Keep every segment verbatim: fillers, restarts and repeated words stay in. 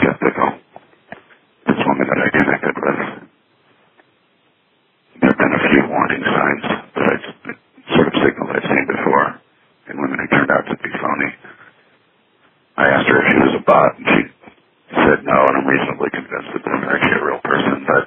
skeptical. This woman that I connected with, there have been a few warning signs that I sort of signaled I've seen before in women who turned out to be phony. I asked her if she was a bot, and she said no, and I'm reasonably convinced that this is actually a real person, but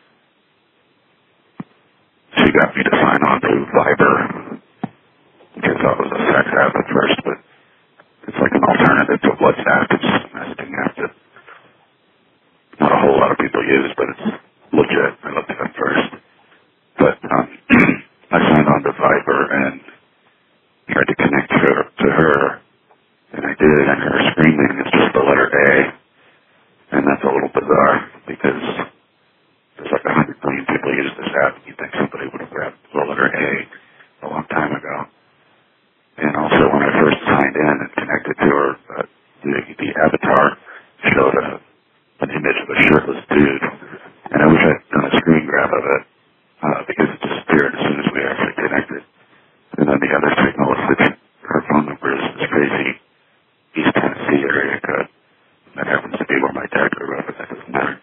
she got me to sign on to Viber, which I thought was a sex app at first, but it's like an alternative to WhatsApp. It's just a messaging app that not a whole lot of people use, but it's legit. I looked it up first. But um, I signed on to Viber and tried to connect to her, to her, and I did, and her screen name is just the letter A, and that's a little bizarre because there's like a hundred million people use this app, and you'd think somebody would have grabbed the letter A a long time ago. And also, when I first signed in and connected to her, uh, the, the avatar showed a, an image of a shirtless dude, and I wish I'd done a screen grab of it, uh, because it disappeared as soon as we actually connected. And then the other signal is that her phone number is this crazy East Tennessee area code. That happens to be where my dad grew up, but that doesn't matter.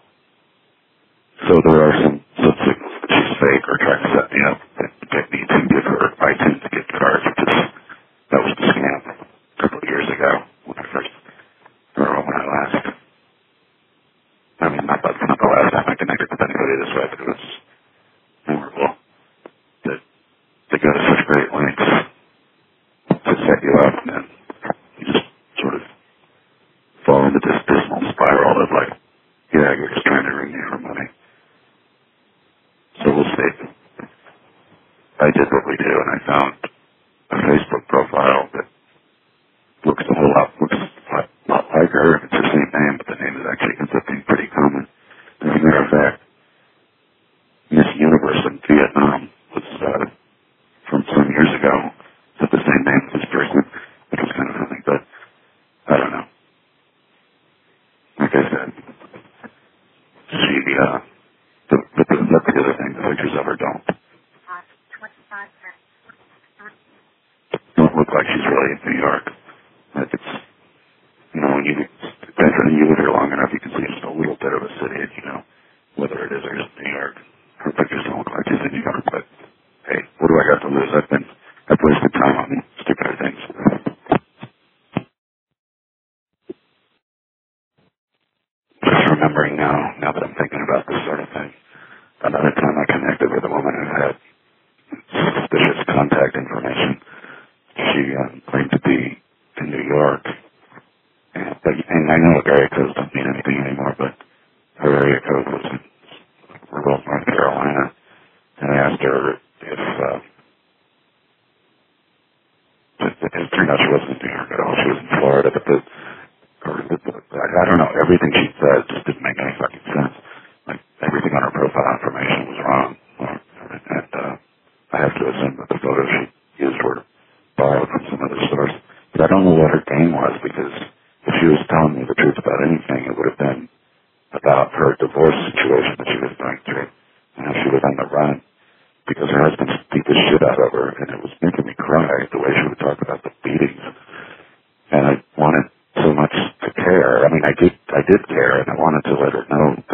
So there are some, some signals that she's fake or trying to set me up and get me to give her iTunes gift cards, which is, that was the scam a couple of years ago when I first, or when I last, I mean, not, that's not the last time I connected with anybody this way, but it was memorable that they go to such great lengths to set you up, and then you just sort of fall into this dismal spiral of like, yeah, you're just trying to ring me for money. So we'll see. I did what we do, and I found a Facebook profile that looks a whole lot, looks a lot, lot like her, and it's her same name, but the name is actually ends up being pretty common. As a matter of fact, Miss Universe in Vietnam was uh, from some years ago, with the same name as this person, which was kind of funny, but I don't know. Like I said, she, uh, the, the, the, that's the other thing, the pictures of her don't. Don't look like she's really in New York. Like it's, you know, when you, when you live here long enough, you can see just a little bit of a city, and you know, whether it is or isn't New York. Her pictures don't look like she's in New York, but hey, what do I got to lose? I've been, I've wasted time on stupider things. Just remembering now, now that I'm thinking about this sort of thing, another time I connected with a woman who had suspicious contact information. She um, claimed to be in New York, and, but, and I know area codes don't mean anything anymore, but her area code was in rural North Carolina, and I asked her if, uh, it, it turned out she wasn't in New York at all, she was in Florida, but the, or the, the I, I don't know, everything she said just didn't make any fucking sense. Like, everything on her profile information was wrong, and uh, I have to assume that the photos she used were borrowed from some other source. But I don't know what her game was, because if she was telling me the truth about anything, it would have been about her divorce situation that she was going through, and how she was on the run, because her husband beat the shit out of her, and it was making me cry the way she would talk about the beatings. And I wanted so much to care. I mean, I did, I did care, and I wanted to let her know